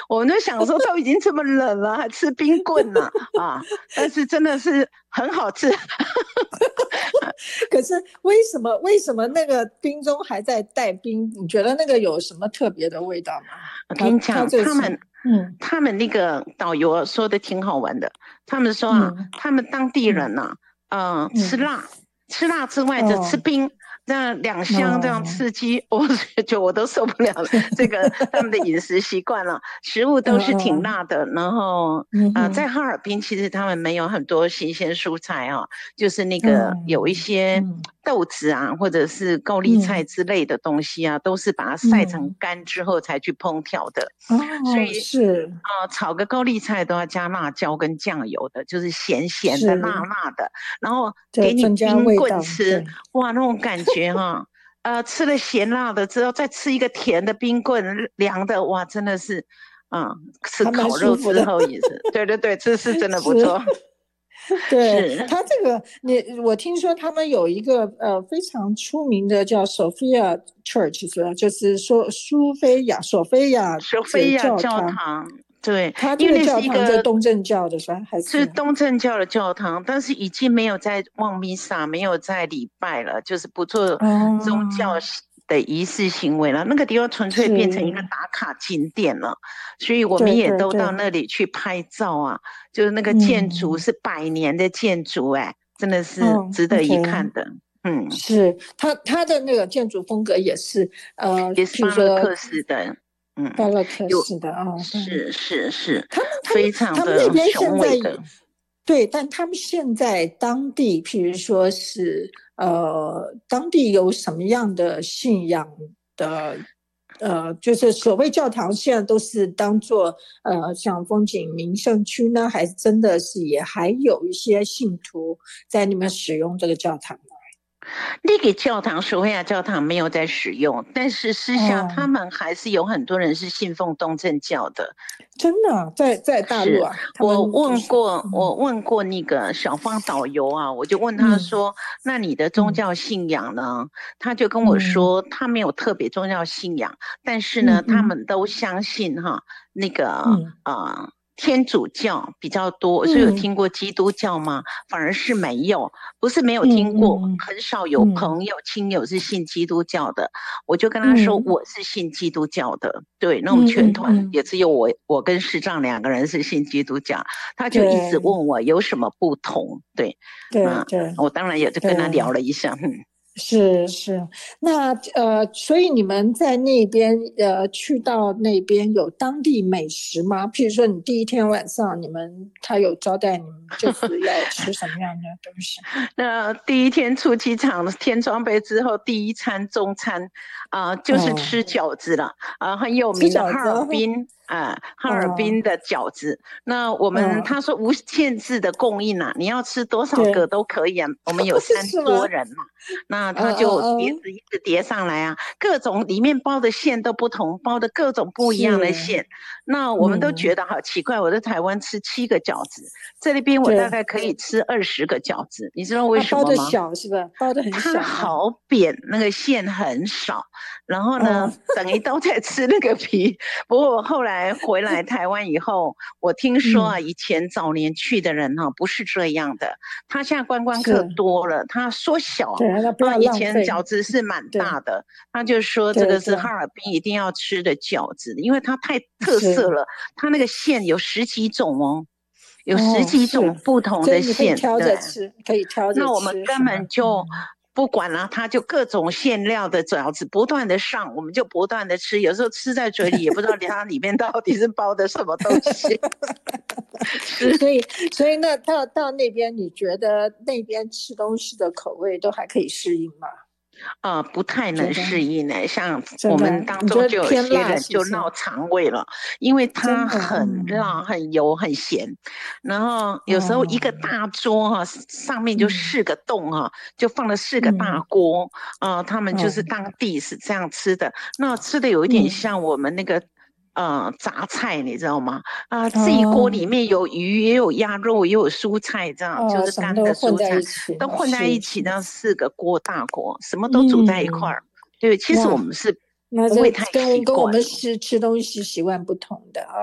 我们就想说都已经这么冷了，还吃冰棍呢啊！但是真的是很好吃。 可是为什么那个冰中还在带冰？你觉得那个有什么特别的味道吗？ 我它跟你讲， 它这是他们那个导游说的挺好玩的。他们说啊， 嗯他们当地人呐、吃嗯辣，吃辣之外就吃哦冰，这样两相这样哦刺激，我觉得我都受不了了。这个他们的饮食习惯了，食物都是挺嗯辣的。然后在哈尔滨其实他们没有很多新鲜蔬菜啊，就是那个有一些嗯豆子啊，或者是高丽菜嗯之类的东西啊，都是把它晒成嗯干之后才去烹调的。所哦以是炒个高丽菜都要加辣椒跟酱油的，就是咸咸的、辣是， 辣的，然后给你这增加冰味道， 棍吃， 对， 哇，那种感觉哈、吃了咸辣的之后，再吃一个甜的冰棍，凉的，哇，真的是，啊、吃还蛮烤肉之舒服的， 后也是，对对对，这是真的不是。 错。 对， 是他这个，我听说他们有一个非常出名的叫 Sophia Church，是吧？就是说索菲亚索这菲亚教教堂， 堂，对， 他这个因为那是教堂是一个东正教的是吧？还是是东正教的教堂，但是已经没有在望弥撒，没有在礼拜了，就是不做宗教哦， 的仪式行为了。那个地方纯粹变成一个是， 打卡景点了，所以我们对也都到对对， 那里去拍照啊。就是那个建筑嗯是100年的建筑，哎，真的是嗯值得一看 ，OK， 的。嗯， 是他的那个建筑风格也是也是譬如说巴洛克式的， 巴洛克有式的啊，对。 是是是， 他们他们非常他们那的边现在雄伟的。 对，但他们现在当地，譬如说是当地有什么样的信仰的？就是所谓教堂，现在都是当做像风景名胜区呢，还是真的是也还有一些信徒在里面使用这个教堂呢？ 那个教堂，索菲亚教堂没有在使用，但是私下他哦， 们还是有很多人是信奉东正教的。 真的啊在大陆是啊，他们就是， 我问过那个小方导游啊，我就问他嗯说：“那你的宗嗯教信仰呢？”他就跟我嗯说，他没有特别宗教信仰，但是呢，他嗯嗯们都相信哈那个嗯天主教比较多。所以有嗯听过基督教吗？反而是没有，不是没有听过， 嗯很少有嗯朋友亲友是信基督教的。我就跟他说嗯我是信基督教的，对，那我们嗯全团也嗯嗯， 只有我跟师丈两个人是信基督教，他就一直对问我有什么不同，对， 对对我当然也就跟他聊对， 了一下。 是是。那所以你们在那边去到那边有当地美食吗？譬如说你第一天晚上他有招待你们，就是要吃什么样的东西？ 那第一天出机场添装备之后，第一餐中餐就是哦， 吃饺子了很有吃名的哈饺子哦， 尔滨哈尔哦滨的饺子。那我们哦， 他说无限制的供应你要吃多少个对， 都可以啊。我们有是吗？ 3桌人嘛，那嗯他就碟嗯嗯， 子一直叠上来啊，各种里面包的馅都不同，包的各种不一样的是， 馅。那我们都觉嗯， 得好奇怪，我在台湾吃7个饺子。这里边我大对。 概可以吃20个饺子，你知道为啊，包的什么吗？ 小是吧？包的很它小啊。 好扁，那个馅很少，然后哦， 呢，等于都在吃那个皮。不过我后来回来台湾以后，我听说嗯， 以前早年去的人不是这样的。他现在观光客是， 多了，他缩小对，那不要以浪费。 前饺子是蛮对大的，他就说这对对， 个是哈尔滨一定要吃的饺子，因为它太特色是， 了，它那个馅有10几种哦。有十哦， 几种是， 不同所以你可以的馅，对。 挑着吃，可以挑着那我们根吃是吗？ 本就嗯， 不管了，它就各种馅料的饺子不断的上，我们就不断的吃，有时候吃在嘴里也不知道它里面到底是包的什么东西。是所以那到那边，你觉得那边吃东西的口味都还可以适应吗？ 不太能觉得适应呢。像我真的， 们当你觉得中就有偏些人辣是不是？ 就闹肠胃了，因为它真的， 很辣、很油、很咸。然后有时候一个哦， 大桌上面就嗯 4个洞就放了4个大嗯， 锅他们就是哦， 当地是这样吃的。那吃的有一点嗯， 像我们那个杂菜，你知道吗？这一锅里哦面有鱼，也有鸭肉，也有蔬菜，这样就哦， 是干什么都混在一的蔬菜。 起， 都混在一起， 是是， 这样4个锅大锅，什么都煮在一块嗯， 儿。对，其实我哇， 们是那这不会太跟习惯。 我们吃东西习惯不同的啊。